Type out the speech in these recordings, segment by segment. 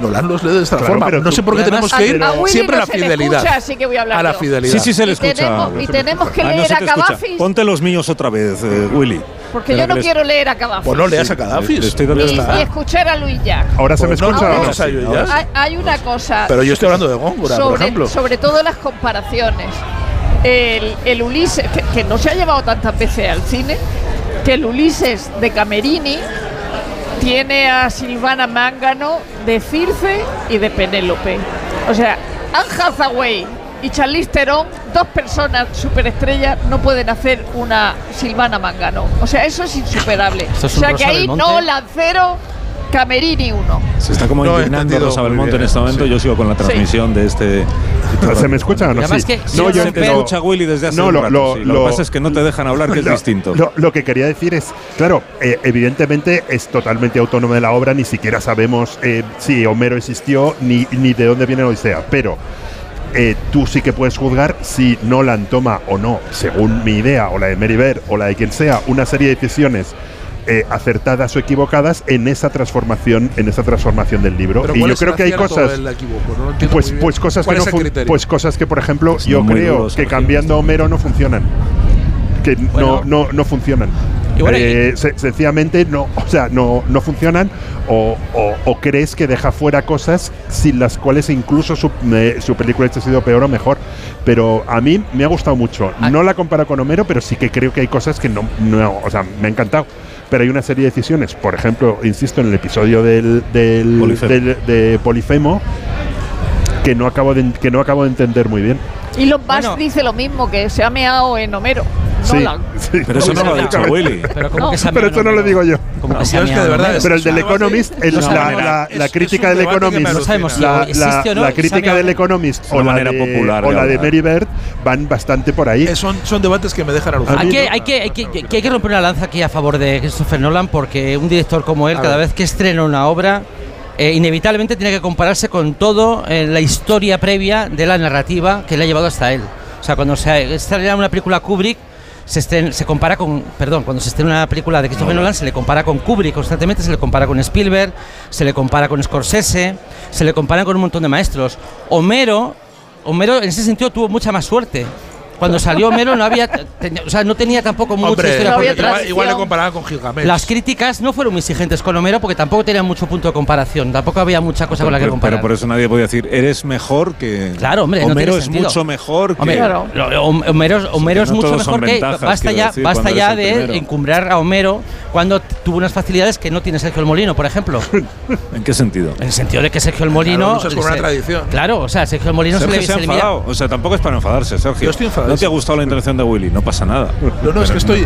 Nolan los lee de esta forma. No sé por qué tenemos que ir siempre a la fidelidad. Así que voy a hablar a la fidelidad. Sí, se le escucha. Y tenemos que leer a Cavafis. Ponte los míos otra vez, Willy. Porque yo no quiero leer a Cavafis. Pues no leas a Cavafis. Y escuchar a Luis Jack. Ahora se me escucha. Hay una cosa. Pero yo estoy hablando de Góngora, por ejemplo. Sobre todo las comparaciones. El Ulises, que no se ha llevado tantas veces al cine, que el Ulises de Camerini tiene a Silvana Mangano de Circe y de Penélope. O sea, Anne Hathaway y Charlize Theron, dos personas superestrellas, no pueden hacer una Silvana Mangano. O sea, eso es insuperable. O sea que ahí Nolan 0, Camerini 1. Se está como indignando Rosa Belmonte en este momento. Yo sigo con la transmisión de este. ¿Se me escucha o no? Sí. No, yo te escucha Willy desde hace un rato. Lo que pasa es que no te dejan hablar, que es distinto. Lo que quería decir es, claro, evidentemente es totalmente autónoma de la obra, ni siquiera sabemos si Homero existió ni de dónde viene la Odisea, pero tú sí que puedes juzgar si Nolan toma o no, según mi idea, o la de Mary Beard, o la de quien sea, una serie de decisiones acertadas o equivocadas en esa transformación del libro. Pero y yo creo que hay cosas pues cosas que por ejemplo pues yo creo que cambiando a Homero no funcionan, que no funcionan. Sencillamente no funcionan, o crees que deja fuera cosas sin las cuales incluso su película ha sido peor o mejor. Pero a mí me ha gustado mucho. No la comparo con Homero, pero sí que creo que hay cosas que no me ha encantado. Pero hay una serie de decisiones, por ejemplo, insisto en el episodio de Polifemo, que no acabo de entender muy bien. Y los Musk dice lo mismo, que se ha meado en Homero. Sí, pero eso no lo ha dicho Willy. Pero esto no lo digo yo. Pero el del Economist, la crítica del Economist, la crítica del Economist o la de Mary Beard van bastante por ahí. Son debates que me dejan alucinado. Hay que romper una lanza aquí a favor de Christopher Nolan, porque un director como él, cada vez que estrena una obra, inevitablemente tiene que compararse con todo la historia previa de la narrativa que le ha llevado hasta él. O sea, cuando se estrena una película Kubrick, se compara con, cuando se estrena una película de Christopher Nolan, se le compara con Kubrick constantemente, se le compara con Spielberg, se le compara con Scorsese, se le compara con un montón de maestros. Homero en ese sentido tuvo mucha más suerte. Cuando salió Homero no tenía tampoco mucha historia por detrás. Igual le comparaba con Gilgamesh. Las críticas no fueron muy exigentes con Homero porque tampoco tenían mucho punto de comparación. Tampoco había mucha cosa con la que comparar. Pero por eso nadie podía decir, eres mejor que… Claro, hombre, Homero no es mucho mejor que… Homero es mucho mejor que… Basta ya de encumbrar a Homero cuando tuvo unas facilidades que no tiene Sergio el Molino, por ejemplo. ¿En qué sentido? En el sentido de que Sergio el Molino… Claro, es como una tradición. Claro, o sea, Sergio el Molino se ha enfadado. O sea, tampoco es para enfadarse, Sergio. Yo estoy enfadado. ¿No te ha gustado la intervención de Willy? No pasa nada. No, es que estoy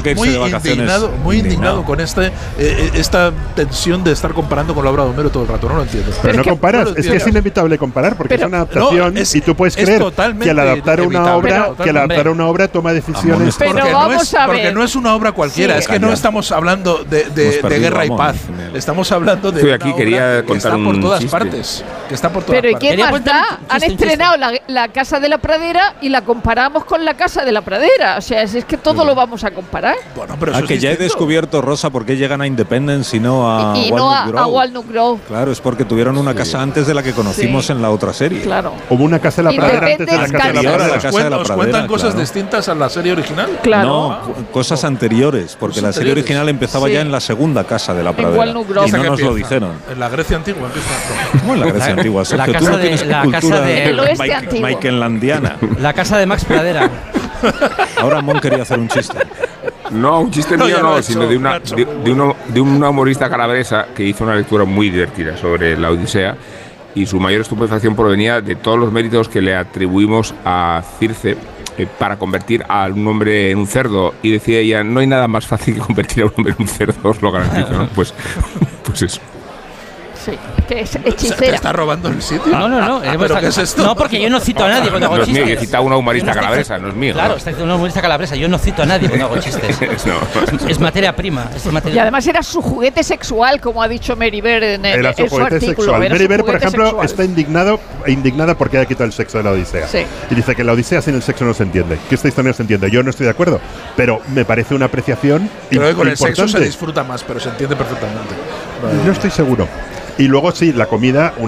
muy indignado con esta tensión de estar comparando con la obra de Homero todo el rato. No lo entiendo. Pero no comparas, es que es inevitable comparar, porque es una adaptación y tú puedes creer que al adaptar una obra toma decisiones. Porque no es una obra cualquiera, es que no estamos hablando de guerra y paz. Estamos hablando de aquí quería contar que está por todas partes. Pero ¿y qué más da? Han estrenado la Casa de la Pradera y la comparamos con la Casa de la Pradera. O sea, es que todo lo vamos a comparar. Bueno, pero que ya he descubierto, Rosa, por qué llegan a Independence y no a Walnut Grove. Claro, es porque tuvieron una casa antes de la que conocimos en la otra serie. Claro. Hubo una Casa de la Pradera antes de la Casa de la Pradera. ¿Os cuentan cosas distintas a la serie original? Claro. No, cosas anteriores, porque la serie original empezaba ya en la segunda Casa de la Pradera. Y no nos lo dijeron. En la Grecia antigua empieza. ¿Cómo en la Grecia antigua? Sergio, tú no tienes cultura Michelandiana. La casa de Max Pradera. Ahora Mon quería hacer un chiste. No, un chiste mío no, sino de una humorista calabresa que hizo una lectura muy divertida sobre la Odisea, y su mayor estupefacción provenía de todos los méritos que le atribuimos a Circe para convertir a un hombre en un cerdo, y decía ella, no hay nada más fácil que convertir a un hombre en un cerdo, os lo garantizo, ¿no? Pues eso. Sí, que es hechicera. ¿Te está robando el sitio? No. ¿Pero qué es esto? No, porque yo no cito a nadie cuando hago chistes. No es mío, yo he citado a una humorista calabresa, no es mío. Claro, está diciendo una humorista calabresa. Yo no cito a nadie cuando hago chistes. Es materia prima. Y además era su juguete sexual, como ha dicho Mary Beard en su artículo. Mary Beard, por ejemplo, está indignada porque ha quitado el sexo de la Odisea. Sí. Y dice que la Odisea sin el sexo no se entiende. Que esta historia no se entiende. Yo no estoy de acuerdo, pero me parece una apreciación Creo que con el sexo se disfruta más, pero se entiende perfectamente. No estoy seguro. Y luego sí, la comida…